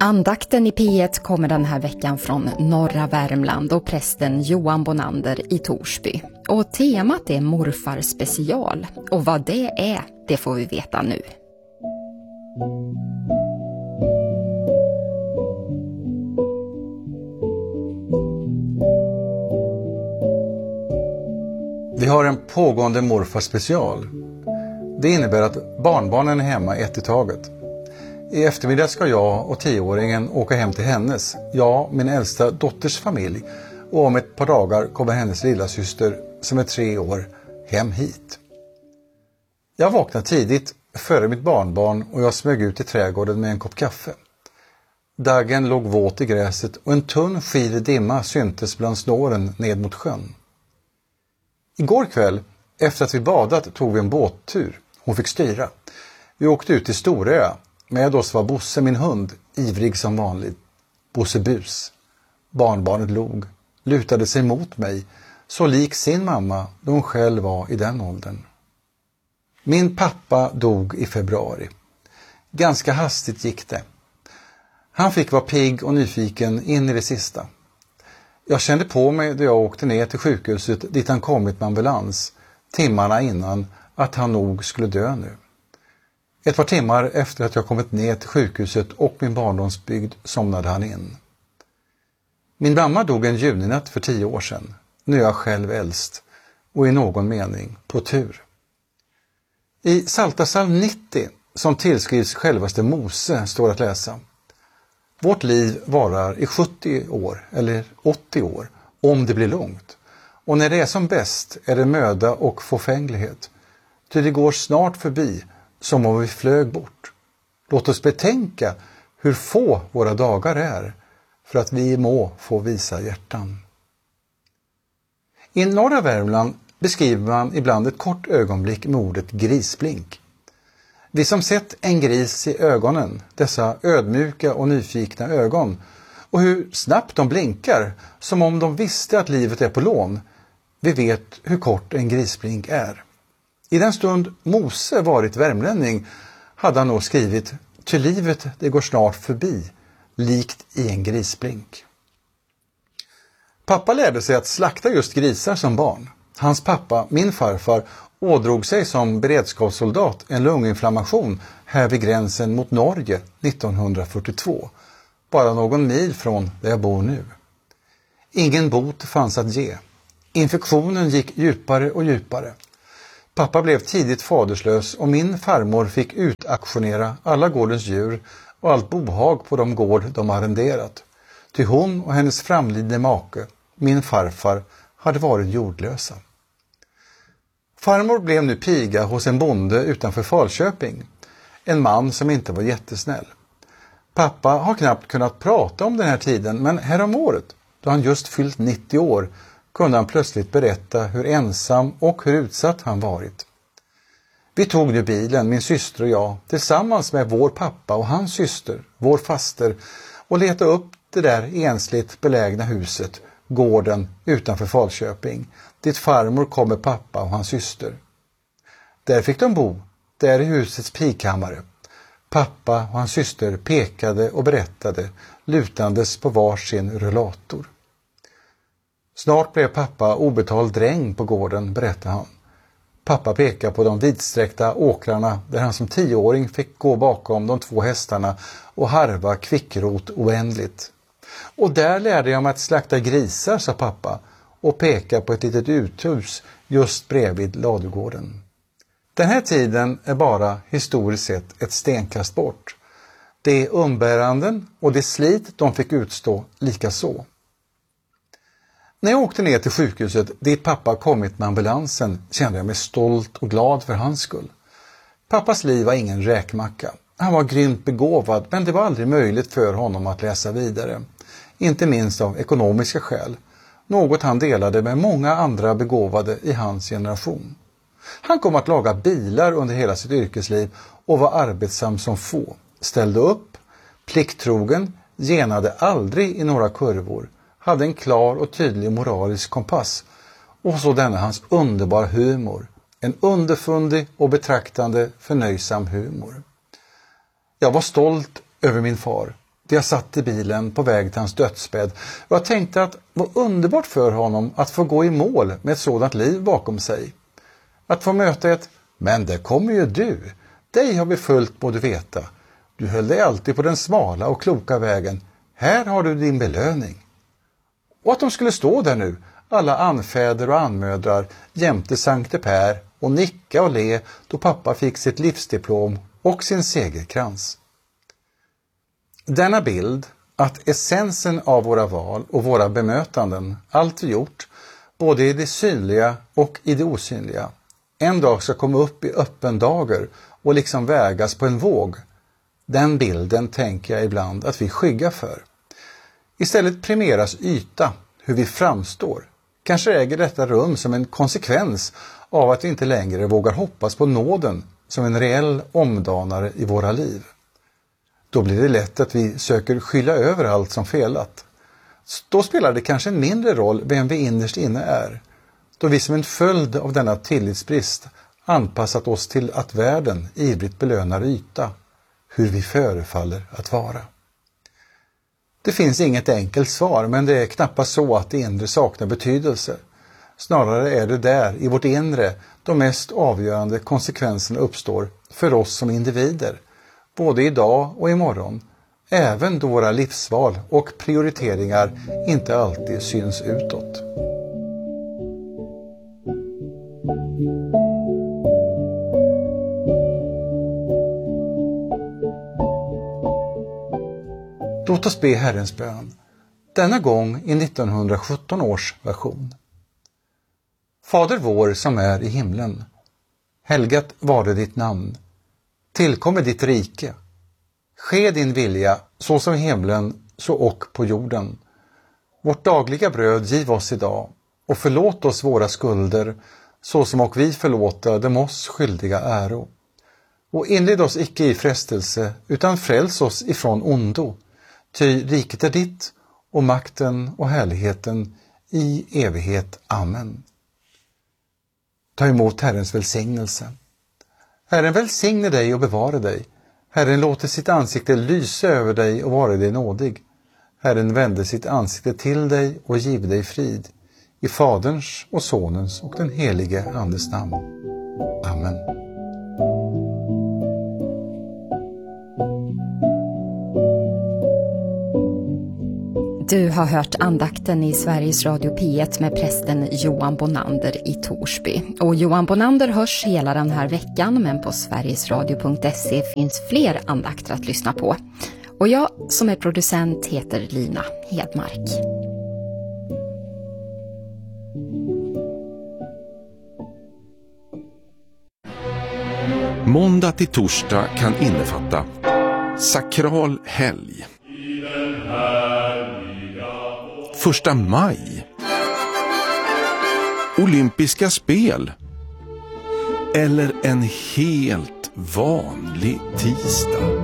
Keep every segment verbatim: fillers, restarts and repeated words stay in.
Andakten i P ett kommer den här veckan från norra Värmland och prästen Johan Bonander i Torsby. Och temat är morfar special. Och vad det är, det får vi veta nu. Vi har en pågående morfar special. Det innebär att barnbarnen är hemma ett i taget. I eftermiddag ska jag och tioåringen åka hem till hennes, jag, min äldsta dotters familj, och om ett par dagar kommer hennes lilla syster som är tre år hem hit. Jag vaknade tidigt före mitt barnbarn och jag smög ut i trädgården med en kopp kaffe. Daggen låg våt i gräset och en tunn skiv dimma syntes bland snåren ned mot sjön. Igår kväll, efter att vi badat, tog vi en båttur. Hon fick styra. Vi åkte ut till Storö. Med oss var Bosse, min hund, ivrig som vanligt. Bosse bus. Barnbarnet log, lutade sig mot mig, så lik sin mamma då hon själv var i den åldern. Min pappa dog i februari. Ganska hastigt gick det. Han fick vara pigg och nyfiken in i det sista. Jag kände på mig då jag åkte ner till sjukhuset dit han kommit med ambulans, timmarna innan att han nog skulle dö nu. Ett par timmar efter att jag kommit ner till sjukhuset och min barndomsbygd somnade han in. Min mamma dog en juninatt för tio år sedan. Nu är jag själv äldst och i någon mening på tur. I Psaltarpsalm nittio, som tillskrivs självaste Mose, står att läsa: vårt liv varar i sjuttio år eller åttio år, om det blir långt. Och när det är som bäst är det möda och fåfänglighet. Ty det går snart förbi, som om vi flög bort. Låt oss betänka hur få våra dagar är, för att vi må få visa hjärtan. I norra Värmland beskriver man ibland ett kort ögonblick med ordet grisblink. Vi som sett en gris i ögonen, dessa ödmjuka och nyfikna ögon, och hur snabbt de blinkar, som om de visste att livet är på lån, vi vet hur kort en grisblink är. I den stund Mose varit värmlänning hade han nog skrivit: ty livet det går snart förbi, likt i en grisblink. Pappa lärde sig att slakta just grisar som barn. Hans pappa, min farfar, ådrog sig som beredskapssoldat en lunginflammation här vid gränsen mot Norge nittonhundrafyrtiotvå, bara någon mil från där jag bor nu. Ingen bot fanns att ge. Infektionen gick djupare och djupare. Pappa blev tidigt faderslös och min farmor fick utaktionera alla gårdens djur och allt bohag på de gård de arrenderat. Ty hon och hennes framlidne make, min farfar, hade varit jordlösa. Farmor blev nu piga hos en bonde utanför Falköping. En man som inte var jättesnäll. Pappa har knappt kunnat prata om den här tiden, men härom året, då han just fyllt nittio år, kunde han plötsligt berätta hur ensam och hur utsatt han varit. Vi tog nu bilen, min syster och jag, tillsammans med vår pappa och hans syster, vår faster, och letade upp det där ensligt belägna huset, gården utanför Falköping, dit farmor kom med pappa och hans syster. Där fick de bo, där i husets pigkammare. Pappa och hans syster pekade och berättade, lutandes på varsin rullator. Snart blev pappa obetald dräng på gården, berättade han. Pappa pekade på de vidsträckta åkrarna där han som tioåring fick gå bakom de två hästarna och harva kvickrot oändligt. Och där lärde jag mig att slakta grisar, sa pappa, och peka på ett litet uthus just bredvid ladugården. Den här tiden är bara historiskt sett ett stenkast bort. Det umbäranden och det slit de fick utstå lika så. När jag åkte ner till sjukhuset dit pappa kommit med ambulansen kände jag mig stolt och glad för hans skull. Pappas liv var ingen räkmacka. Han var grymt begåvad, men det var aldrig möjligt för honom att läsa vidare. Inte minst av ekonomiska skäl. Något han delade med många andra begåvade i hans generation. Han kom att laga bilar under hela sitt yrkesliv och var arbetsam som få. Ställde upp, plikttrogen, genade aldrig i några kurvor. Hade en klar och tydlig moralisk kompass. Och så denna hans underbara humor. En underfundig och betraktande förnöjsam humor. Jag var stolt över min far. då jag satt i bilen på väg till hans dödsbädd. Och jag tänkte att det var underbart för honom att få gå i mål med ett sådant liv bakom sig. Att få möta ett, men det kommer ju du. Dig har vi följt, må du veta. Du höll dig alltid på den smala och kloka vägen. Här har du din belöning. Och att de skulle stå där nu, alla anfäder och anmödrar, jämte Sankte Per, och nicka och le då pappa fick sitt livsdiplom och sin segerkrans. Denna bild, att essensen av våra val och våra bemötanden, allt vi gjort, både i det synliga och i det osynliga, en dag ska komma upp i öppen dager och liksom vägas på en våg. Den bilden tänker jag ibland att vi skyggar för. Istället primeras yta, hur vi framstår. Kanske äger detta rum som en konsekvens av att vi inte längre vågar hoppas på nåden som en reell omdanare i våra liv. Då blir det lätt att vi söker skylla över allt som felat. Då spelar det kanske en mindre roll vem vi innerst inne är. Då vi som en följd av denna tillitsbrist anpassat oss till att världen ivrigt belönar yta, hur vi förefaller att vara. Det finns inget enkelt svar, men det är knappast så att det inre saknar betydelse. Snarare är det där, i vårt inre, de mest avgörande konsekvenserna uppstår för oss som individer, både idag och imorgon, även då våra livsval och prioriteringar inte alltid syns utåt. Låt oss be Herrens bön, denna gång i nittonhundrasjutton års version. Fader vår som är i himlen, helgat vare ditt namn, tillkommer ditt rike. Ske din vilja så som i himlen så och på jorden. Vårt dagliga bröd giv oss idag och förlåt oss våra skulder så som och vi förlåta dem oss skyldiga äro. Och inled oss icke i frestelse utan fräls oss ifrån ondo. Ty riket är ditt och makten och härligheten i evighet. Amen. Ta emot Herrens välsignelse. Herren välsigne dig och bevara dig. Herren låter sitt ansikte lysa över dig och vara dig nådig. Herren vände sitt ansikte till dig och giv dig frid. I Faderns och Sonens och den helige Andes namn. Amen. Du har hört andakten i Sveriges Radio P ett med prästen Johan Bonander i Torsby. Och Johan Bonander hörs hela den här veckan, men på sverigesradio punkt se finns fler andakter att lyssna på. Och jag som är producent heter Lina Hedmark. Måndag till torsdag kan innefatta sakral helg, första maj, olympiska spel eller en helt vanlig tisdag.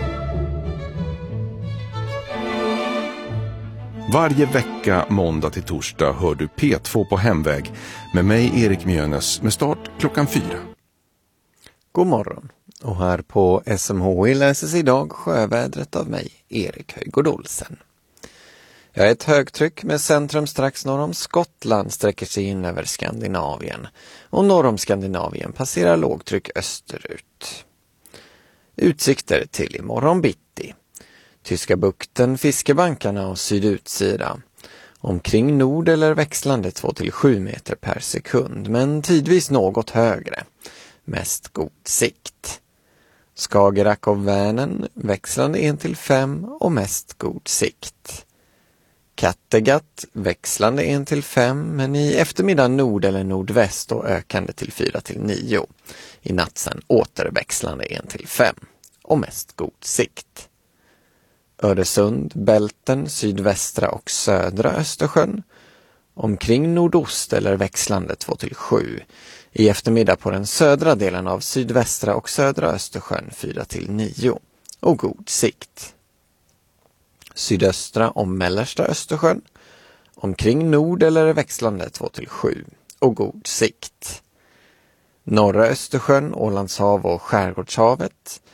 Varje vecka måndag till torsdag hör du P två på hemväg med mig Erik Mjönes med start klockan fyra. God morgon, och här på S M H I läses idag sjövädret av mig, Erik Höjgård Olsen. Ja, ett högtryck med centrum strax norr om Skottland sträcker sig in över Skandinavien, och norr om Skandinavien passerar lågtryck österut. Utsikter till imorgon bitti. Tyska bukten, fiskebankarna och sydutsida. Omkring nord eller växlande två till sju meter per sekund, men tidvis något högre. Mest god sikt. Skagerrak och Vänern växlande en till fem och mest god sikt. Kattegatt växlande en till fem, men i eftermiddag nord eller nordväst och ökande till fyra till nio. I natten återväxlande en till fem och mest god sikt. Öresund, Bälten, sydvästra och södra Östersjön. Omkring nordost eller växlande två till sju. I eftermiddag på den södra delen av sydvästra och södra Östersjön fyra till nio och god sikt. Sydöstra och mellersta Östersjön. Omkring nord eller växlande två till sju och god sikt. Norra Östersjön, Ålandshav och Skärgårdshavet.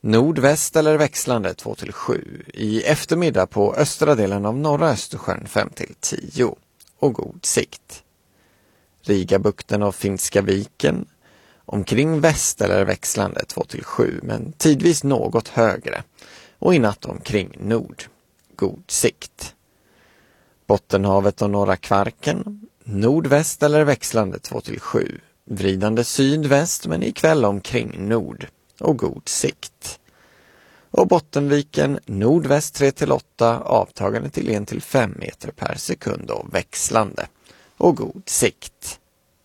Nordväst eller växlande två till sju. I eftermiddag på östra delen av norra Östersjön fem till tio. Och god sikt. Rigabukten och Finska viken. Omkring väst eller växlande två till sju, men tidvis något högre. Och i natt omkring nord. God sikt. Bottenhavet och norra Kvarken. Nordväst eller växlande två till sju. Vridande sydväst men ikväll omkring nord. Och god sikt. Och Bottenviken nordväst tre till åtta, avtagande till en till fem meter per sekund och växlande. Och god sikt.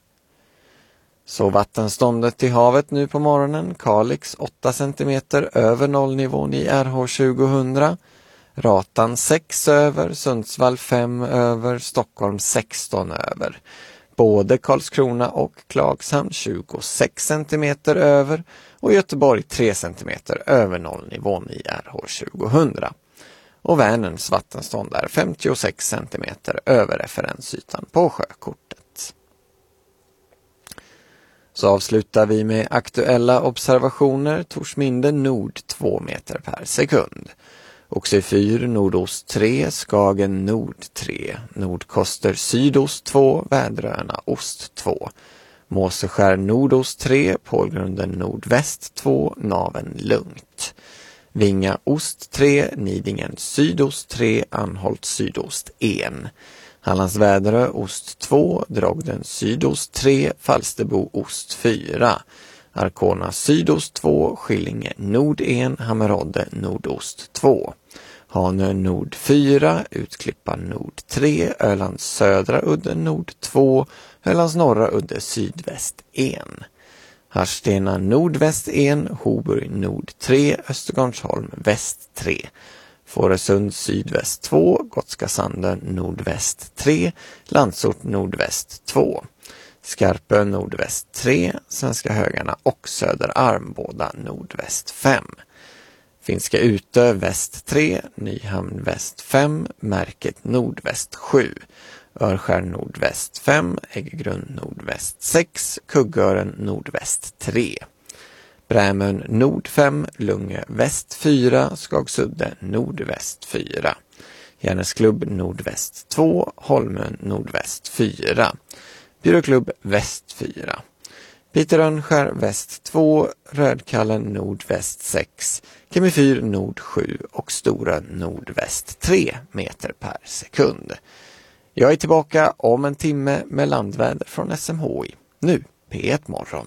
Så vattenståndet i havet nu på morgonen. Kalix åtta centimeter över nollnivån i R H tjugohundra. Ratan sex över, Sundsvall fem över, Stockholm sexton över. Både Karlskrona och Klagshamn tjugosex centimeter över och Göteborg tre centimeter över nollnivån i R H tjugohundra. Och Vänerns vattenstånd är femtiosex centimeter över referensytan på sjökortet. Så avslutar vi med aktuella observationer. Torsminde nord två meter per sekund. Oxyfyr nordost tre, Skagen nord tre, Nordkoster sydost två, Väderöarna ost två, Måseskär nordost tre, Pålgrunden nordväst två, Naven lugnt, Vinga ost tre, Nidingen sydost tre, Anholt sydost ett, Hallands Väderö ost två, Drogden sydost tre, Falsterbo ost fyra, Arkona sydost två, Skillinge nord ett, Hammerodde nordost två, Hanö nord fyra, Utklippa nord tre, Ölands södra udde nord två, Ölands norra udde sydväst ett, Harstena nordväst ett, Hoburg nord tre, Östergarnsholm väst tre, Fårösund sydväst två, Gotska Sandön nordväst tre, Landsort nordväst två, Skarpö nordväst tre, Svenska Högarna och Söderarm båda nordväst fem. Finska Utö väst tre, Nyhamn väst fem, Märket nordväst sju, Örskär nordväst fem, Äggegrund nordväst sex, Kuggören nordväst tre, Brämön nord fem, Lungö väst fyra, Skagsudde nordväst fyra, Järnesklubb nordväst två, Holmön nordväst fyra, Byroklubb väst fyra, Piterönskär väst två, Rödkallen nordväst sex, Kemifyr nord sju och Stora nordväst tre meter per sekund. Jag är tillbaka om en timme med landväder från S M H I. Nu P ett morgon.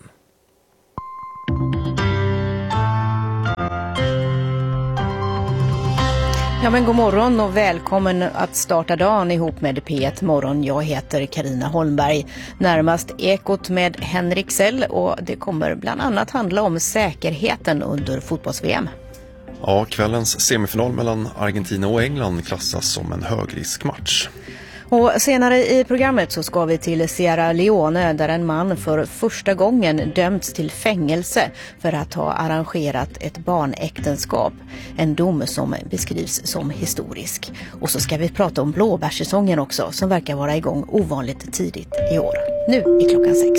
Ja, men god morgon och välkommen att starta dagen ihop med P ett morgon. Jag heter Carina Holmberg. Närmast Ekot med Henrik Sell och det kommer bland annat handla om säkerheten under fotbolls-V M. Ja, kvällens semifinal mellan Argentina och England klassas som en högriskmatch. Och senare i programmet så ska vi till Sierra Leone där en man för första gången dömts till fängelse för att ha arrangerat ett barnäktenskap. En dom som beskrivs som historisk. Och så ska vi prata om blåbärssäsongen också som verkar vara igång ovanligt tidigt i år. Nu är klockan sex.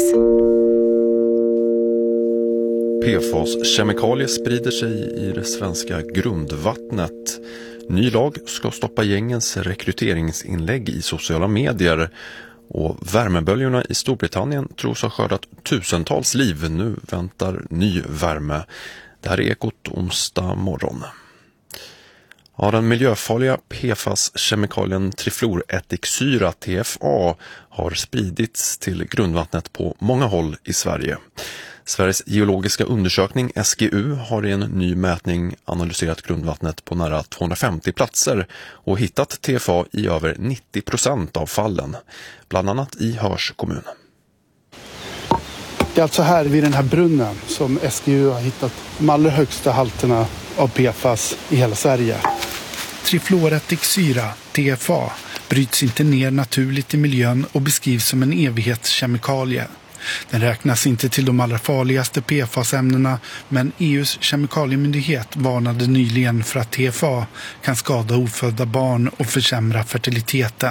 P F A S-kemikalier sprider sig i det svenska grundvattnet. Ny lag ska stoppa gängens rekryteringsinlägg i sociala medier och värmeböljorna i Storbritannien tros ha skördat tusentals liv. Nu väntar ny värme. Det här är Ekot onsdag morgon. Ja, den miljöfarliga P F A S-kemikalien trifluorättiksyra T F A har spridits till grundvattnet på många håll i Sverige. Sveriges geologiska undersökning S G U har i en ny mätning analyserat grundvattnet på nära tvåhundrafemtio platser och hittat T F A i över nittio procent av fallen, bland annat i Hörs kommun. Det är alltså här vid den här brunnen som S G U har hittat de allra högsta halterna av P F A S i hela Sverige. Trifluorättiksyra, T F A, bryts inte ner naturligt i miljön och beskrivs som en evighetskemikalie. Den räknas inte till de allra farligaste P F A S-ämnena, men E U:s kemikaliemyndighet varnade nyligen för att T F A kan skada ofödda barn och försämra fertiliteten.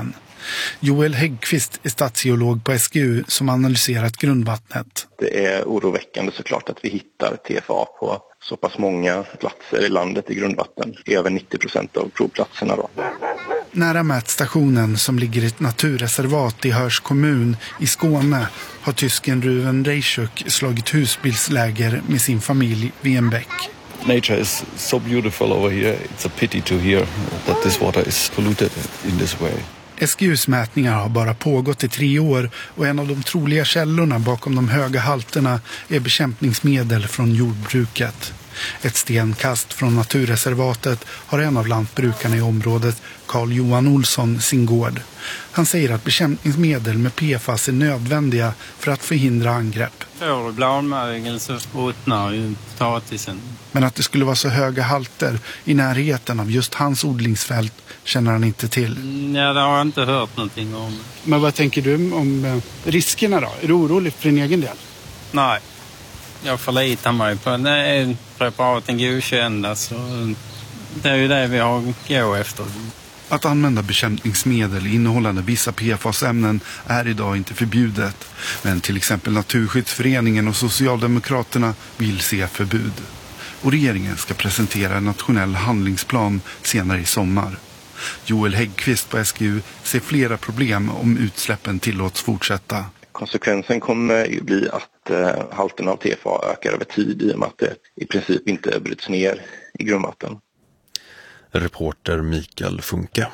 Joel Häggqvist är statsgeolog på S G U som analyserat grundvattnet. Det är oroväckande såklart att vi hittar T F A på så pass många platser i landet i grundvatten. Över nittio procent av provplatserna då. Nära mätstationen som ligger i ett naturreservat i Hörs kommun i Skåne har tysken Ruven Reichuk slagit husbilsläger med sin familj vid en bäck. Nature is so beautiful over here. It's a pity to hear that this water is polluted in this way. S G U:s mätningar har bara pågått i tre år och en av de troliga källorna bakom de höga halterna är bekämpningsmedel från jordbruket. Ett stenkast från naturreservatet har en av lantbrukarna i området, Carl Johan Olsson, sin gård. Han säger att bekämpningsmedel med P F A S är nödvändiga för att förhindra angrepp. Får du bladmärgel så ruttnar ju potatisen. Men att det skulle vara så höga halter i närheten av just hans odlingsfält känner han inte till. Ja, det har jag inte hört någonting om. Men vad tänker du om riskerna då? Är du orolig för din egen del? Nej, jag förlitar mig på när preparaten godkända, så det är ju det vi har att gå efter. Att använda bekämpningsmedel innehållande vissa P F A S-ämnen är idag inte förbjudet. Men till exempel Naturskyddsföreningen och Socialdemokraterna vill se förbud. Och regeringen ska presentera en nationell handlingsplan senare i sommar. Joel Häggqvist på S G U ser flera problem om utsläppen tillåts fortsätta. Konsekvensen kommer ju bli att eh, halten av T F A ökar över tid i och med att det i princip inte bryts ner i grundvatten. Reporter Mikael Funke.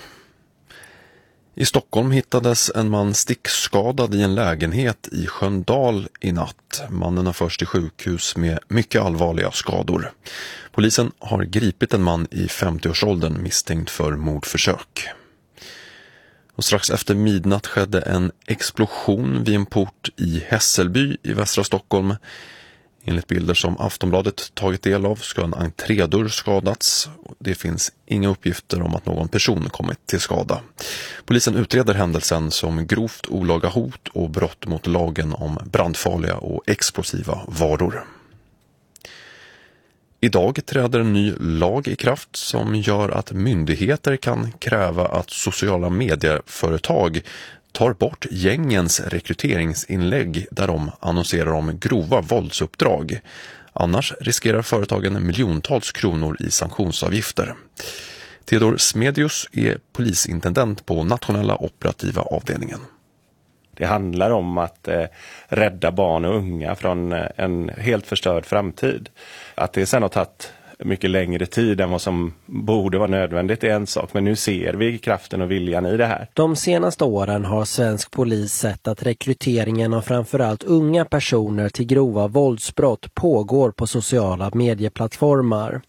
I Stockholm hittades en man stickskadad i en lägenhet i Sköndal i natt. Mannen har först till sjukhus med mycket allvarliga skador. Polisen har gripit en man i femtioårsåldern misstänkt för mordförsök. Och strax efter midnatt skedde en explosion vid en port i Hässelby i västra Stockholm. Enligt bilder som Aftonbladet tagit del av ska en entrédörr skadats. Det finns inga uppgifter om att någon person kommit till skada. Polisen utreder händelsen som grovt olaga hot och brott mot lagen om brandfarliga och explosiva varor. Idag träder en ny lag i kraft som gör att myndigheter kan kräva att sociala medieföretag tar bort gängens rekryteringsinlägg där de annonserar om grova våldsuppdrag. Annars riskerar företagen miljontals kronor i sanktionsavgifter. Theodor Smedius är polisintendent på nationella operativa avdelningen. Det handlar om att eh, rädda barn och unga från eh, en helt förstörd framtid. Att det sen har tagit mycket längre tid än vad som borde vara nödvändigt är en sak. Men nu ser vi kraften och viljan i det här. De senaste åren har svensk polis sett att rekryteringen av framförallt unga personer till grova våldsbrott pågår på sociala medieplattformar.